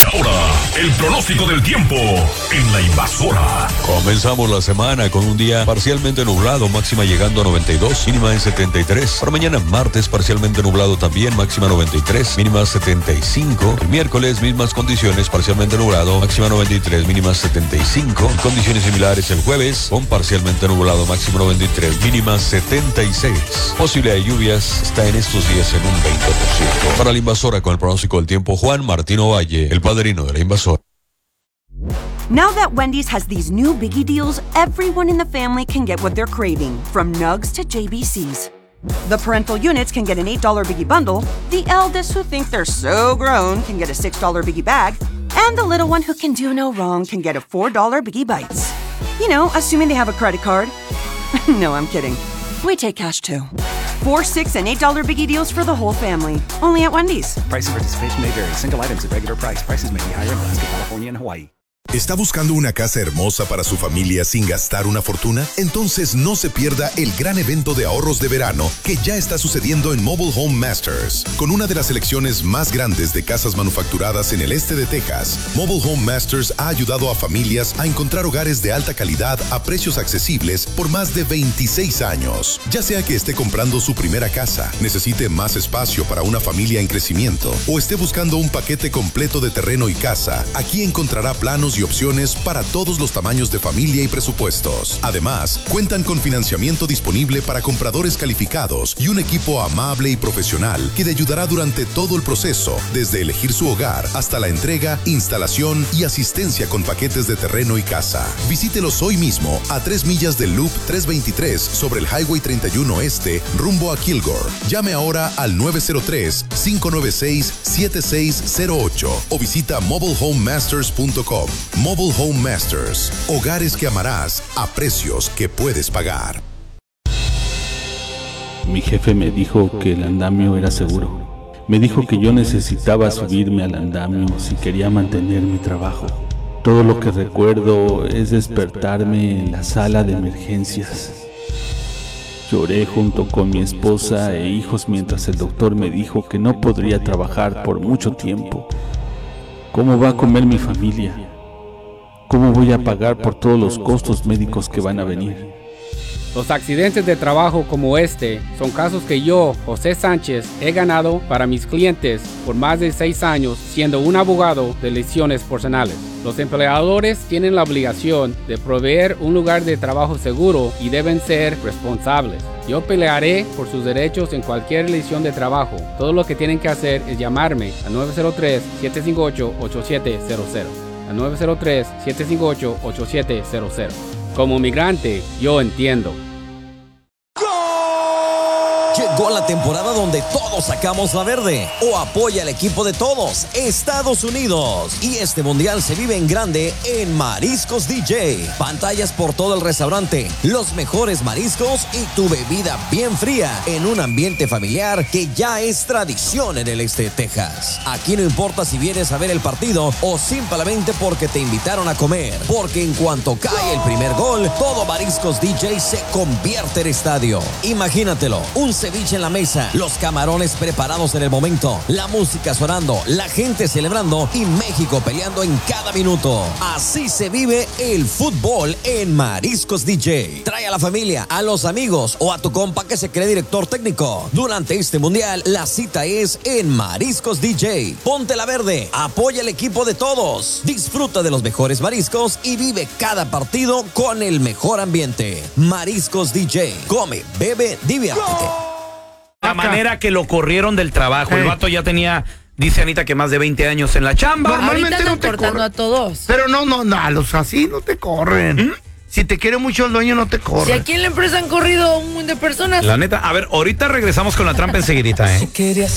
ahora, el pronóstico del tiempo en La Invasora. Comenzamos la semana con un día parcialmente nublado, máxima llegando a 92, mínima en 73. Para mañana martes parcialmente nublado también, máxima 93, mínima 75. El miércoles mismas condiciones, parcialmente nublado, máxima 93, mínima 75. Condiciones similares el jueves, con parcialmente nublado, máxima 93, mínima 76. Posibilidad de lluvias está en estos días en un 20%. Para La Invasora con el pronóstico del tiempo, Juan Martino Valle, el padrino de La Invasora. Now that Wendy's has these new Biggie deals, everyone in the family can get what they're craving, from Nugs to JBCs. The parental units can get an $8 Biggie bundle, the eldest who think they're so grown can get a $6 Biggie bag, and the little one who can do no wrong can get a $4 Biggie Bites. You know, assuming they have a credit card. No, I'm kidding. We take cash too. 4, 6, and $8 Biggie deals for the whole family. Only at Wendy's. Price and participation may vary. Single items at regular price. Prices may be higher in Alaska, California, and Hawaii. ¿Está buscando una casa hermosa para su familia sin gastar una fortuna? Entonces no se pierda el gran evento de ahorros de verano que ya está sucediendo en Mobile Home Masters. Con una de las selecciones más grandes de casas manufacturadas en el este de Texas, Mobile Home Masters ha ayudado a familias a encontrar hogares de alta calidad a precios accesibles por más de 26 años. Ya sea que esté comprando su primera casa, necesite más espacio para una familia en crecimiento o esté buscando un paquete completo de terreno y casa, aquí encontrará planos y opciones para todos los tamaños de familia y presupuestos. Además, cuentan con financiamiento disponible para compradores calificados y un equipo amable y profesional que le ayudará durante todo el proceso, desde elegir su hogar hasta la entrega, instalación y asistencia con paquetes de terreno y casa. Visítelos hoy mismo a 3 millas del Loop 323 sobre el Highway 31 Este, rumbo a Kilgore. Llame ahora al 903-596-7608 o visita mobilehomemasters.com. Mobile Home Masters. Hogares que amarás a precios que puedes pagar. Mi jefe me dijo que el andamio era seguro. Me dijo que yo necesitaba subirme al andamio si quería mantener mi trabajo. Todo lo que recuerdo es despertarme en la sala de emergencias. Lloré junto con mi esposa e hijos mientras el doctor me dijo que no podría trabajar por mucho tiempo. ¿Cómo va a comer mi familia? ¿Cómo voy a pagar por todos los costos médicos que van a venir? Los accidentes de trabajo como este son casos que yo, José Sánchez, he ganado para mis clientes por más de 6 años siendo un abogado de lesiones personales. Los empleadores tienen la obligación de proveer un lugar de trabajo seguro y deben ser responsables. Yo pelearé por sus derechos en cualquier lesión de trabajo. Todo lo que tienen que hacer es llamarme al 903-758-8700. Al 903-758-8700. Como migrante, yo entiendo. Llegó la temporada donde todos sacamos la verde o apoya al equipo de todos, Estados Unidos. Y este mundial se vive en grande en Mariscos DJ. Pantallas por todo el restaurante, los mejores mariscos y tu bebida bien fría en un ambiente familiar que ya es tradición en el este de Texas. Aquí no importa si vienes a ver el partido o simplemente porque te invitaron a comer, porque en cuanto cae el primer gol, todo Mariscos DJ se convierte en estadio. Imagínatelo, un ceviche en la mesa, los camarones preparados en el momento, la música sonando, la gente celebrando y México peleando en cada minuto. Así se vive el fútbol en Mariscos DJ. Trae a la familia, a los amigos o a tu compa que se cree director técnico. Durante este mundial, la cita es en Mariscos DJ. Ponte la verde, apoya el equipo de todos, disfruta de los mejores mariscos y vive cada partido con el mejor ambiente. Mariscos DJ. Come, bebe, diviértete. La manera que lo corrieron del trabajo. El vato ya tenía, dice Anita, que más de 20 años en la chamba. Normalmente no te cortan a todos. Pero no, a los así no te corren. Si te quiere mucho el dueño, no te corre. Si aquí en la empresa han corrido un montón de personas. La neta, a ver, ahorita regresamos con la trampa enseguidita,